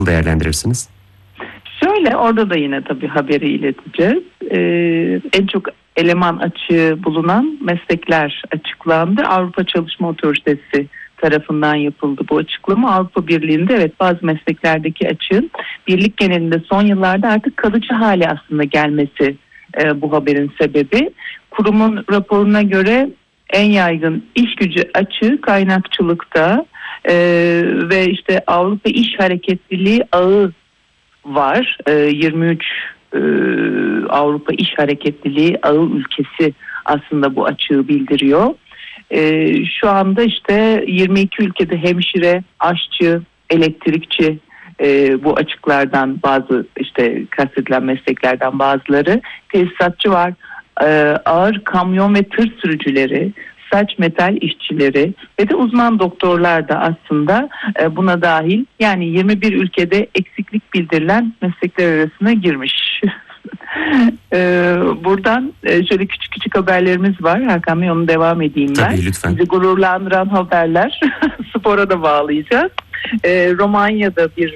değerlendirirsiniz? Şöyle, orada da yine tabii haberi ileteceğiz. En çok eleman açığı bulunan meslekler açıklandı. Avrupa Çalışma Otoritesi tarafından yapıldı bu açıklama. Avrupa Birliği'nde evet bazı mesleklerdeki açığın birlik genelinde son yıllarda artık kalıcı hale aslında gelmesi bu haberin sebebi. Kurumun raporuna göre en yaygın iş gücü açığı kaynakçılıkta ve işte Avrupa İş Hareketliliği Ağı var. 23 Avrupa İş Hareketliliği Ağı ülkesi aslında bu açığı bildiriyor. Şu anda işte 22 ülkede hemşire, aşçı, elektrikçi bu açıklardan bazı işte kastedilen mesleklerden bazıları. Tesisatçı var, ağır kamyon ve tır sürücüleri, saç metal işçileri ve de uzman doktorlar da aslında buna dahil. Yani 21 ülkede eksiklik bildirilen meslekler arasına girmiş. Buradan şöyle küçük küçük haberlerimiz var. Hakan Bey, onu devam edeyim ben. Tabii, lütfen. Bizi gururlandıran haberler. Spora da bağlayacağız. Romanya'da bir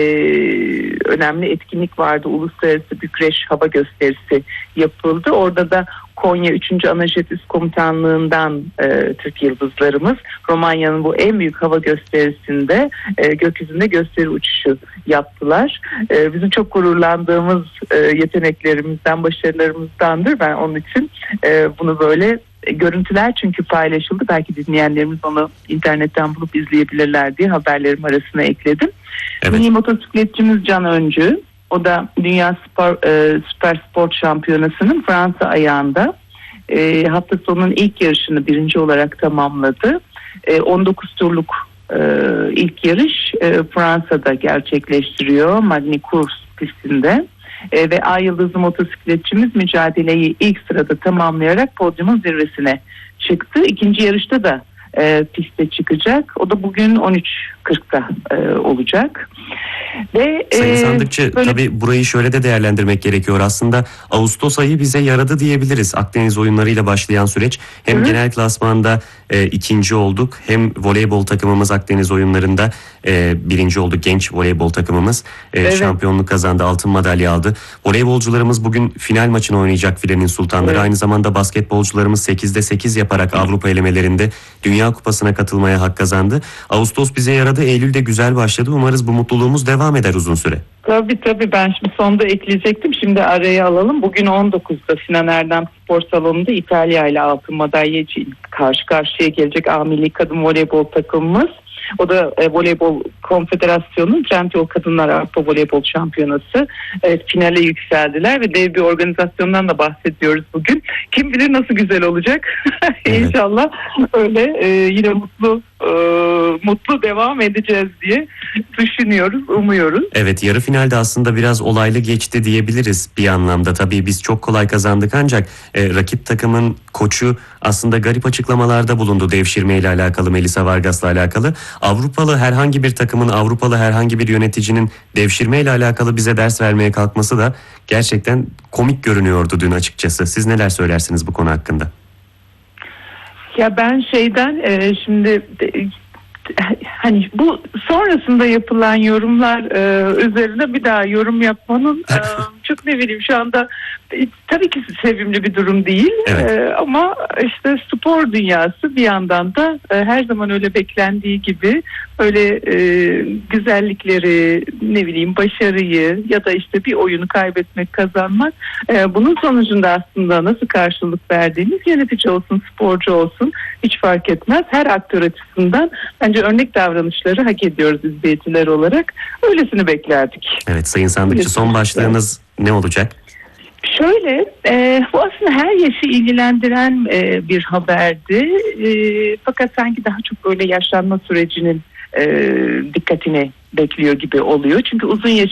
önemli etkinlik vardı. Uluslararası Bükreş Hava Gösterisi yapıldı. Orada da Konya 3. Anajet Üst Komutanlığı'ndan Türk yıldızlarımız Romanya'nın bu en büyük hava gösterisinde gökyüzünde gösteri uçuşu yaptılar. Bizim çok gururlandığımız yeteneklerimizden, başarılarımızdandır. Ben onun için bunu böyle görüntüler çünkü paylaşıldı. Belki dinleyenlerimiz onu internetten bulup izleyebilirler diye haberlerim arasına ekledim. Evet. Milli motosikletçimiz Can Öncü. O da Dünya Süper Sport Şampiyonası'nın Fransa ayağında hafta sonunun ilk yarışını birinci olarak tamamladı. 19 turluk ilk yarış Fransa'da gerçekleştiriyor. Magny-Cours pistinde. Ve Ay Yıldızlı motosikletçimiz mücadeleyi ilk sırada tamamlayarak podyumun zirvesine çıktı. İkinci yarışta da piste çıkacak. O da bugün 13.40'da olacak. Ve Sayın Sandıkçı, tabii burayı şöyle de değerlendirmek gerekiyor. Aslında Ağustos ayı bize yaradı diyebiliriz. Akdeniz oyunlarıyla başlayan süreç. Hem genel klasmanda ikinci olduk, hem voleybol takımımız Akdeniz oyunlarında birinci oldu. Genç voleybol takımımız şampiyonluk kazandı, altın madalya aldı. Voleybolcularımız bugün final maçını oynayacak, Filenin Sultanları. Evet. Aynı zamanda basketbolcularımız 8'de 8 yaparak Avrupa elemelerinde Dünya Kupası'na katılmaya hak kazandı. Ağustos bize yaradı, Eylül'de güzel başladı. Umarız bu mutluluğumuz devam eder uzun süre. Tabii, ben şimdi sonda ekleyecektim. Şimdi araya alalım. Bugün 19'da Sinan Erdem Spor Salonu'nda İtalya ile altın madalyacı karşı karşıya gelecek A Milli Kadın Voleybol takımımız. O da Voleybol Konfederasyonu'nun Trendyol Kadınlar Avrupa Voleybol Şampiyonası finale yükseldiler ve dev bir organizasyondan da bahsediyoruz bugün. Kim bilir nasıl güzel olacak. Evet. İnşallah öyle yine mutlu devam edeceğiz diye düşünüyoruz, umuyoruz. Evet, yarı finalde aslında biraz olaylı geçti diyebiliriz bir anlamda. Tabii biz çok kolay kazandık ancak rakip takımın koçu aslında garip açıklamalarda bulundu devşirme ile alakalı, Melisa Vargas'la alakalı. Avrupalı herhangi bir takımın, Avrupalı herhangi bir yöneticinin devşirme ile alakalı bize ders vermeye kalkması da gerçekten komik görünüyordu dün açıkçası. Siz neler söylersiniz bu konu hakkında? Ya ben şimdi hani bu sonrasında yapılan yorumlar üzerine bir daha yorum yapmanın çok ne bileyim şu anda tabii ki sevimli bir durum değil. Evet. Ama işte spor dünyası bir yandan da her zaman öyle beklendiği gibi öyle güzellikleri, ne bileyim başarıyı ya da işte bir oyunu kaybetmek, kazanmak, bunun sonucunda aslında nasıl karşılık verdiğimiz, yönetici olsun, sporcu olsun hiç fark etmez. Her aktör açısından bence örnek davranışları hak ediyoruz izleyiciler olarak. Öylesini beklerdik. Evet Sayın Sandıkçı, son başlığınız ne olacak? Şöyle, bu aslında her yaşı ilgilendiren bir haberdi. Fakat sanki daha çok böyle yaşlanma sürecinin dikkatini bekliyor gibi oluyor. Çünkü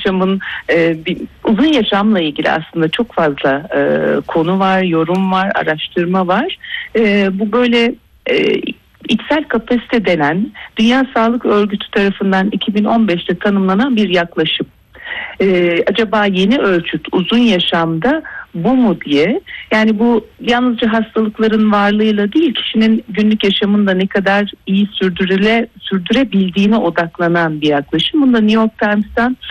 uzun yaşamla ilgili aslında çok fazla konu var, yorum var, araştırma var. Bu böyle içsel kapasite denen Dünya Sağlık Örgütü tarafından 2015'te tanımlanan bir yaklaşım. Acaba yeni ölçüt uzun yaşamda bu mu diye. Yani bu yalnızca hastalıkların varlığıyla değil, kişinin günlük yaşamında ne kadar iyi sürdürebildiğine odaklanan bir yaklaşım. Bunu da New York Times'tan